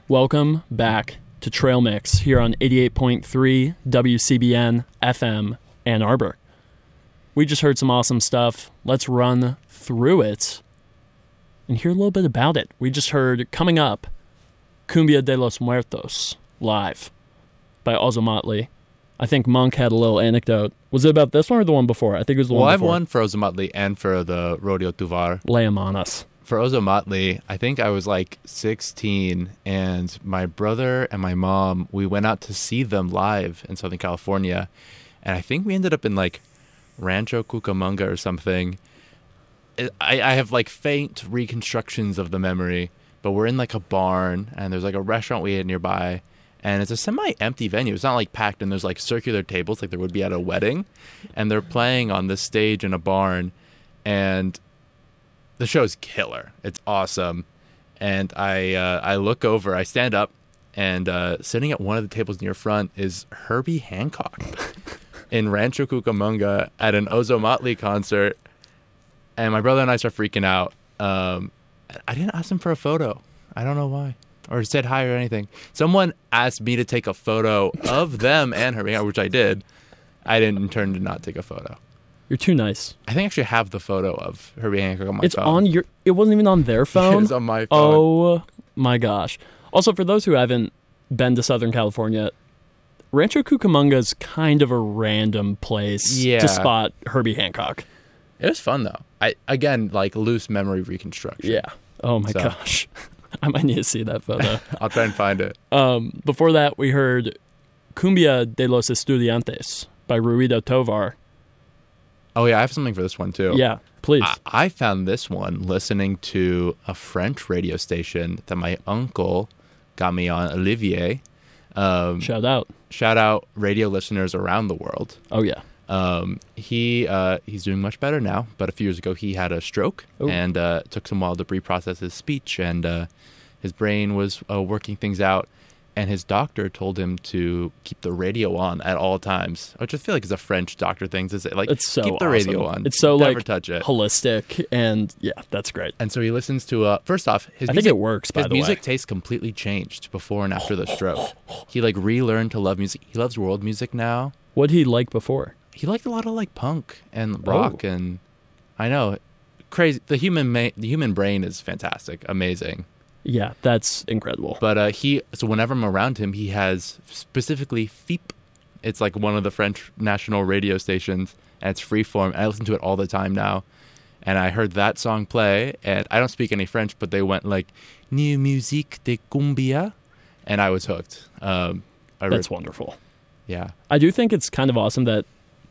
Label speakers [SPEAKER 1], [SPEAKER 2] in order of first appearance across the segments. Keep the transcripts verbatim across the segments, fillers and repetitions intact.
[SPEAKER 1] Welcome back to Trail Mix here on eighty-eight point three W C B N F M Ann Arbor. We just heard some awesome stuff. Let's run through it and hear a little bit about it. We just heard, coming up, Cumbia de los Muertos, live by Ozomatli. I think Monk had a little anecdote. Was it about this one or the one before? I think it was the
[SPEAKER 2] well,
[SPEAKER 1] one
[SPEAKER 2] before.
[SPEAKER 1] before.
[SPEAKER 2] Well, I have one for Ozomatli and for the Rodeo Tuvar.
[SPEAKER 1] Lay 'em on us.
[SPEAKER 2] For Ozomatli, I think I was like sixteen, and my brother and my mom, we went out to see them live in Southern California, and I think we ended up in like Rancho Cucamonga or something. I, I have like faint reconstructions of the memory, but we're in like a barn, and there's like a restaurant we ate nearby, and it's a semi-empty venue. It's not like packed, and there's like circular tables like there would be at a wedding, and they're playing on this stage in a barn, and the show's killer. It's awesome. And I uh, I look over, I stand up, and uh, sitting at one of the tables near front is Herbie Hancock in Rancho Cucamonga at an Ozomatli concert. And my brother and I start freaking out. Um, I didn't ask him for a photo. I don't know why. Or said hi or anything. Someone asked me to take a photo of them and Herbie Hancock, which I did. I didn't in turn to not take a photo.
[SPEAKER 1] You're too nice.
[SPEAKER 2] I think I actually have the photo of Herbie Hancock on my
[SPEAKER 1] it's
[SPEAKER 2] phone.
[SPEAKER 1] It's on your... It wasn't even on their phone?
[SPEAKER 2] It's on my phone.
[SPEAKER 1] Oh, my gosh. Also, for those who haven't been to Southern California, Rancho Cucamonga is kind of a random place
[SPEAKER 2] yeah.
[SPEAKER 1] to spot Herbie Hancock.
[SPEAKER 2] It was fun, though. I Again, like loose memory reconstruction.
[SPEAKER 1] Yeah. Oh, my
[SPEAKER 2] so.
[SPEAKER 1] gosh. I might need to see that photo.
[SPEAKER 2] I'll try and find it.
[SPEAKER 1] Um, before that, we heard Cumbia de los Estudiantes by Ruido Tovar.
[SPEAKER 2] Oh, yeah, I have something for this one, too.
[SPEAKER 1] Yeah, please.
[SPEAKER 2] I, I found this one listening to a French radio station that my uncle got me on, Olivier. Um,
[SPEAKER 1] shout out.
[SPEAKER 2] Shout out radio listeners around the world.
[SPEAKER 1] Oh, yeah.
[SPEAKER 2] Um, he uh, he's doing much better now, but a few years ago he had a stroke, Ooh. and uh, it took some while to reprocess his speech, and uh, his brain was uh, working things out. And his doctor told him to keep the radio on at all times, which I feel like is a French doctor thing to say. Like,
[SPEAKER 1] it's so
[SPEAKER 2] keep the
[SPEAKER 1] awesome.
[SPEAKER 2] radio on.
[SPEAKER 1] It's so
[SPEAKER 2] Never
[SPEAKER 1] like
[SPEAKER 2] touch it.
[SPEAKER 1] holistic, and yeah, that's great.
[SPEAKER 2] And so he listens to. Uh, first off, his
[SPEAKER 1] I
[SPEAKER 2] music,
[SPEAKER 1] think it works. By
[SPEAKER 2] his
[SPEAKER 1] the
[SPEAKER 2] music
[SPEAKER 1] way,
[SPEAKER 2] taste completely changed before and after the stroke. He like relearned to love music. He loves world music now.
[SPEAKER 1] What did he like before?
[SPEAKER 2] He liked a lot of like punk and rock,
[SPEAKER 1] oh.
[SPEAKER 2] and I know, crazy. The human ma- the human brain is fantastic, amazing.
[SPEAKER 1] Yeah, that's incredible.
[SPEAKER 2] But uh, he, so whenever I'm around him, he has specifically F I P. It's like one of the French national radio stations, and it's freeform. I listen to it all the time now. And I heard that song play, and I don't speak any French, but they went like, New musique de cumbia, and I was hooked. Um, I
[SPEAKER 1] that's
[SPEAKER 2] read,
[SPEAKER 1] wonderful.
[SPEAKER 2] Yeah.
[SPEAKER 1] I do think it's kind of awesome that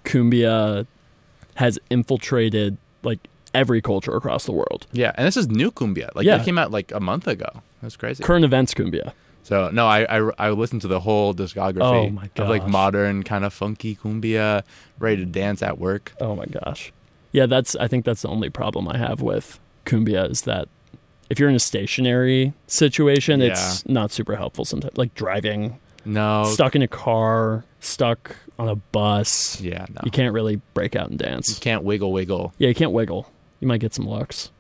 [SPEAKER 1] cumbia has infiltrated, like, every culture across the world.
[SPEAKER 2] Yeah, and this is new cumbia. Like,
[SPEAKER 1] yeah.
[SPEAKER 2] It came out like a month ago. That's crazy.
[SPEAKER 1] Current events cumbia.
[SPEAKER 2] So, no, I, I, I listened to the whole discography
[SPEAKER 1] oh my
[SPEAKER 2] of like modern kind of funky cumbia, ready to dance at work.
[SPEAKER 1] Oh my gosh. Yeah, that's. I think that's the only problem I have with cumbia is that if you're in a stationary situation,
[SPEAKER 2] yeah.
[SPEAKER 1] it's not super helpful sometimes. Like driving,
[SPEAKER 2] no,
[SPEAKER 1] stuck in a car, stuck on a bus.
[SPEAKER 2] Yeah, no.
[SPEAKER 1] You can't really break out and dance.
[SPEAKER 2] You can't wiggle, wiggle.
[SPEAKER 1] Yeah, you can't wiggle. You might get some looks.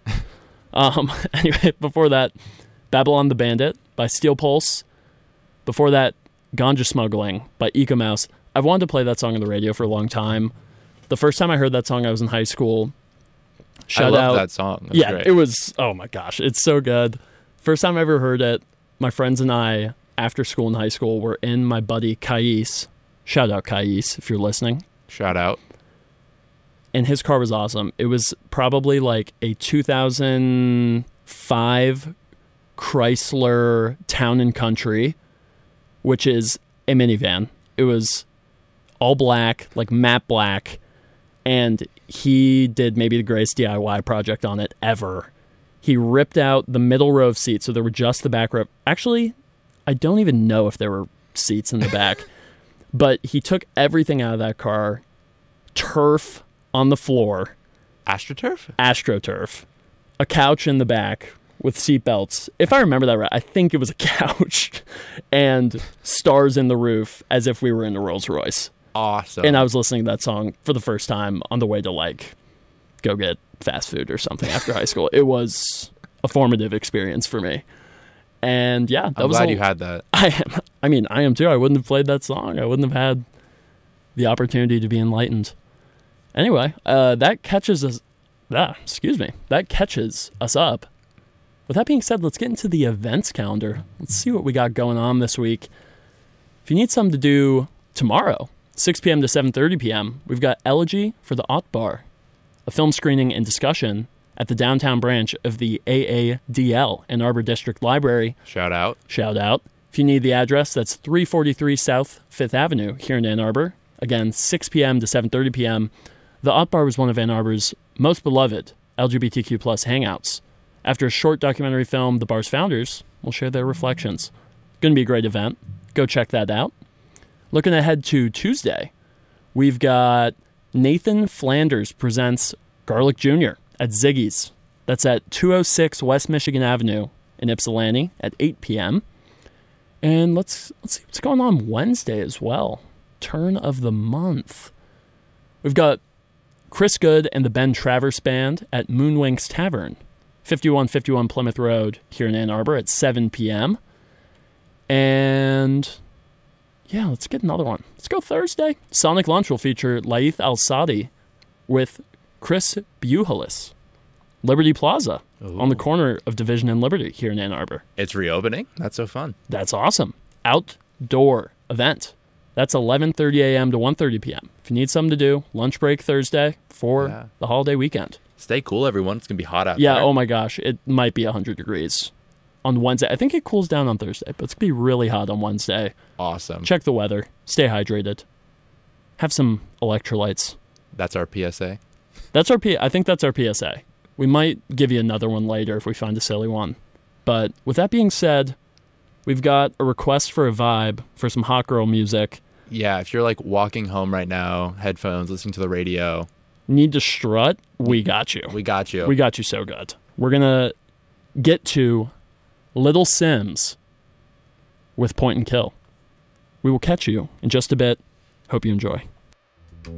[SPEAKER 1] um, anyway, before that, Babylon the Bandit by Steel Pulse. Before that, Ganja Smuggling by Eco Mouse. I've wanted to play that song on the radio for a long time. The first time I heard that song, I was in high school. Shout
[SPEAKER 2] I love
[SPEAKER 1] out.
[SPEAKER 2] that song. That's
[SPEAKER 1] yeah,
[SPEAKER 2] great.
[SPEAKER 1] It was, oh my gosh, it's so good. First time I ever heard it, my friends and I, after school in high school, were in my buddy Kais. Shout out Kais if you're listening.
[SPEAKER 2] Shout out.
[SPEAKER 1] And his car was awesome. It was probably like a two thousand five Chrysler Town and Country, which is a minivan. It was all black, like matte black, and he did maybe the greatest D I Y project on it ever. He ripped out the middle row of seats, so there were just the back row. Actually, I don't even know if there were seats in the back, but he took everything out of that car, turf on the floor.
[SPEAKER 2] AstroTurf?
[SPEAKER 1] AstroTurf. A couch in the back with seatbelts. If I remember that right, I think it was a couch. And stars in the roof as if we were in a Rolls Royce.
[SPEAKER 2] Awesome.
[SPEAKER 1] And I was listening to that song for the first time on the way to, like, go get fast food or something after high school. It was a formative experience for me. And yeah, that
[SPEAKER 2] I'm
[SPEAKER 1] was
[SPEAKER 2] glad
[SPEAKER 1] a,
[SPEAKER 2] you had that.
[SPEAKER 1] I am. I mean, I am too. I wouldn't have played that song. I wouldn't have had the opportunity to be enlightened. Anyway, uh, that catches us. Ah, excuse me. That catches us up. With that being said, let's get into the events calendar. Let's see what we got going on this week. If you need something to do tomorrow, six p.m. to seven thirty p.m., we've got Elegy for the Ott Bar, a film screening and discussion at the downtown branch of the A A D L, Ann Arbor District Library.
[SPEAKER 2] Shout out.
[SPEAKER 1] Shout out. If you need the address, that's three forty-three South fifth Avenue here in Ann Arbor. Again, six p.m. to seven thirty p.m. The Ott Bar was one of Ann Arbor's most beloved L G B T Q plus hangouts. After a short documentary film, the bar's founders will share their reflections. Going to be a great event. Go check that out. Looking ahead to Tuesday, we've got Nathan Flanders presents Garlic Junior at Ziggy's. That's at two oh six West Michigan Avenue in Ypsilanti at eight p.m. And let's let's see what's going on Wednesday as well. Turn of the month. We've got Chris Good and the Ben Travers Band at Moonwinks Tavern, fifty-one fifty-one Plymouth Road here in Ann Arbor at seven p.m. And yeah, let's get another one. Let's go Thursday. Sonic Lunch will feature Laith Al-Sadi with Chris Buhalis. Liberty Plaza
[SPEAKER 2] Ooh.
[SPEAKER 1] On the corner of Division and Liberty here in Ann Arbor.
[SPEAKER 2] It's reopening. That's so fun.
[SPEAKER 1] That's awesome. Outdoor event. That's eleven thirty a.m. to one thirty p.m. If you need something to do, lunch break Thursday for
[SPEAKER 2] Yeah.
[SPEAKER 1] the holiday weekend.
[SPEAKER 2] Stay cool, everyone. It's going to be hot out
[SPEAKER 1] Yeah,
[SPEAKER 2] there.
[SPEAKER 1] oh my gosh. It might be one hundred degrees on Wednesday. I think it cools down on Thursday, but it's going to be really hot on Wednesday.
[SPEAKER 2] Awesome.
[SPEAKER 1] Check the weather. Stay hydrated. Have some electrolytes.
[SPEAKER 2] That's our P S A.
[SPEAKER 1] That's our P. I think that's our P S A. We might give you another one later if we find a silly one. But with that being said, we've got a request for a vibe for some hot girl music.
[SPEAKER 2] Yeah, if you're like walking home right now, headphones, listening to the radio,
[SPEAKER 1] Need to strut? We got you.
[SPEAKER 2] we got you.
[SPEAKER 1] We got you so good. We're going to get to Little Sims with Point and Kill. We will catch you in just a bit. Hope you enjoy.